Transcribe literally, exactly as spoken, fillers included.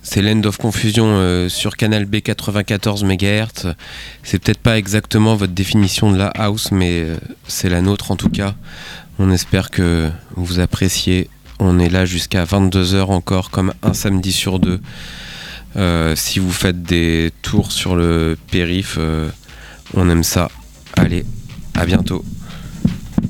c'est Land of Confusion euh, sur Canal B quatre-vingt-quatorze mégahertz. C'est peut-être pas exactement votre définition de la house, mais euh, c'est la nôtre en tout cas. On espère que vous appréciez. On est là jusqu'à vingt-deux heures encore, comme un samedi sur deux. Euh, si vous faites des tours sur le périph', euh, on aime ça. Allez, à bientôt.